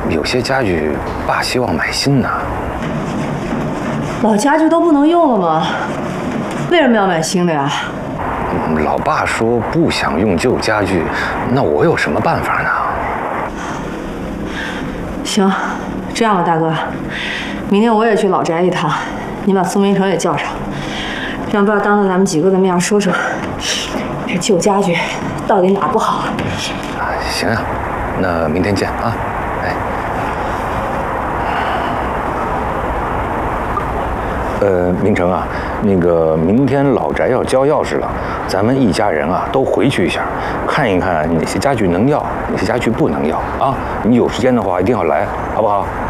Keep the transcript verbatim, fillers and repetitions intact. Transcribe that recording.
有些家具爸希望买新的。 老家具都不能用了吗？为什么要买新的呀？ 老爸说不想用旧家具，那我有什么办法呢？ 行，这样吧，大哥，明天我也去老宅一趟，你把苏明成也叫上，让爸当着咱们几个的面说说，这旧家具到底哪不好。 啊，行啊，那明天见啊，哎。呃，明成啊，那个明天老宅要交钥匙了，咱们一家人啊都回去一下，看一看哪些家具能要，哪些家具不能要啊。你有时间的话一定要来，好不好？